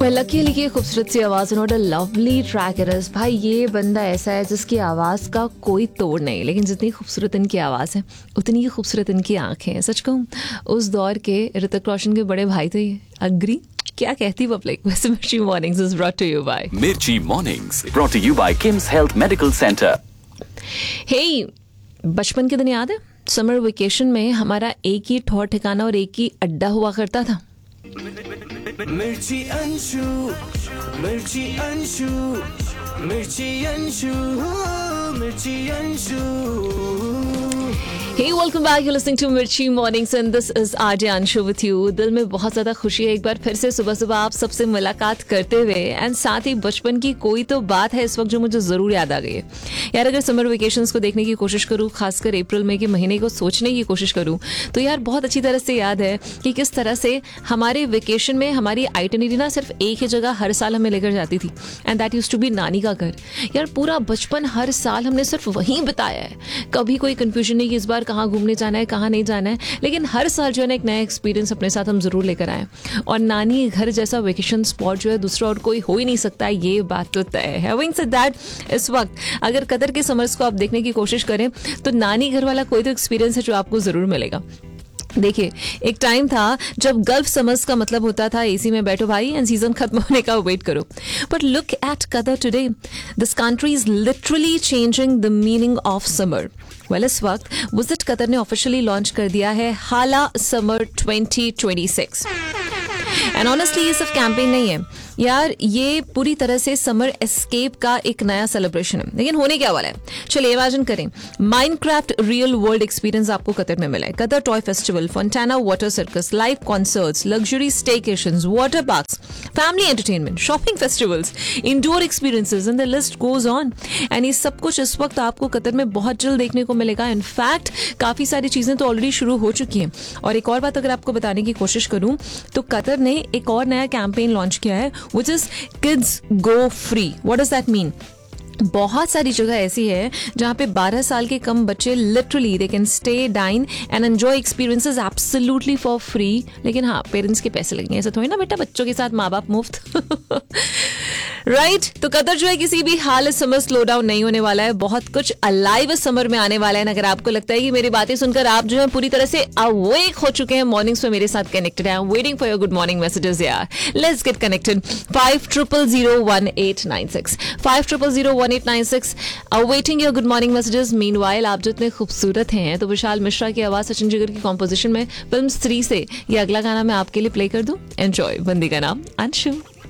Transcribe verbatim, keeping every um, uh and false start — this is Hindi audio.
लकी अली की खूबसूरत सी आवाज़, not a lovely track it is. भाई ये बंदा ऐसा है जिसकी आवाज़ का कोई तोड़ नहीं, लेकिन जितनी खूबसूरत इनकी आवाज़ है उतनी ही खूबसूरत इनकी आंखें हैं। सच कहूँ, उस दौर के ऋतिक रोशन के बड़े भाई थे ये। अग्री? क्या कहती पब्लिक? वैसे मिर्ची mornings is brought to you bye मिर्ची mornings brought to you bye KIMS health medical centre. हे, बचपन के दिन याद है? समर वेकेशन में हमारा एक ही ठौर ठिकाना और एक ही अड्डा हुआ करता था। मिर्ची अंशु, मिर्ची अंशु, मिर्ची अंशु, मिर्ची Anshu. Hey, welcome back. You're listening to Mirchi Mornings and this is R J Anshu with you. दिल में बहुत ज़्यादा खुशी है एक बार फिर से सुबह सुबह आप सबसे मुलाकात करते हुए, एंड साथ ही बचपन की कोई तो बात है इस वक्त जो मुझे ज़रूर याद आ गई है यार। अगर समर वेकेशंस को देखने की कोशिश करूँ, खासकर अप्रैल मई के महीने को सोचने की कोशिश करूँ, तो यार बहुत अच्छी तरह से याद है कि किस तरह से हमारे वेकेशन में हमारी आइटनरी ना सिर्फ एक ही जगह हर साल हमें लेकर जाती थी, and that used to be नानी का घर। यार पूरा बचपन हर साल हमने सिर्फ वहीं बिताया है। कभी कोई कंफ्यूजन नहीं कि इस बार कहाँ घूमने जाना है, कहाँ नहीं जाना है, लेकिन हर साल जो है ना एक नया एक्सपीरियंस अपने साथ हम जरूर लेकर आए। और नानी घर जैसा वेकेशन स्पॉट जो है दूसरा और कोई हो ही नहीं सकता, ये बात तो तय है। हैविंग सेड दैट, इस वक्त अगर कतर के समर्स को आप देखने की कोशिश करें तो नानी घर वाला कोई तो एक्सपीरियंस है जो आपको जरूर मिलेगा। देखिए, एक टाइम था जब गल्फ समर्स का मतलब होता था एसी में बैठो भाई एंड सीजन खत्म होने का वेट करो। But look at Qatar today, this country is literally changing the meaning of summer. Well, इस वक्त विजिट कतर ने ऑफिशियली लॉन्च कर दिया है हाला summer twenty twenty six. And honestly ये सिर्फ कैंपेन नहीं है यार, ये पूरी तरह से समर एस्केप का एक नया सेलिब्रेशन है। लेकिन होने क्या वाला है, चलिए इमेजिन करें, माइनक्राफ्ट रियल वर्ल्ड एक्सपीरियंस आपको कतर में मिला है। Qatar toy festival, Fontana water circus, live concerts, luxury स्टेकेशंस, water parks, family entertainment, shopping festivals, indoor experiences and the list goes on. And ये सब कुछ इस वक्त आपको कतर में बहुत जल्द देखने को मिलेगा। इनफैक्ट काफी सारी चीजें तो ऑलरेडी शुरू हो चुकी हैं। और एक और बात अगर आपको बताने की कोशिश करूं तो कतर ने एक और नया कैंपेन लॉन्च किया है, which is Kids Go Free. What does that mean? बहुत सारी जगह ऐसी है जहां पे बारह साल के कम बच्चे literally they can stay, dine and enjoy experiences absolutely for free. लेकिन हाँ, पेरेंट्स के पैसे लगेंगे। ऐसा थोड़ी ना बेटा, बच्चों के साथ माँ बाप मुफ्त। Right right? तो कतर जो है किसी भी हाल समर स्लो डाउन नहीं होने वाला है। बहुत कुछ अलाइव समर में आने वाला है। अगर आपको लगता है कि मेरी बातें सुनकर आप जो है पूरी तरह से अवेक हो चुके हैं, मॉर्निंग्स में मेरे साथ कनेक्टेड है, I am waiting for your good morning messages यार। Let's get connected. Five triple zero one eight nine six five triple zero one eight nine six awaiting your good morning messages. Meanwhile आप जितने खूबसूरत हैं, तो विशाल मिश्रा की आवाज, सचिन जिगर की कॉम्पोजिशन में फिल्म स्त्री से ये अगला गाना मैं आपके लिए प्ले कर दूं। एंजॉय। बंदी का नाम अंशु।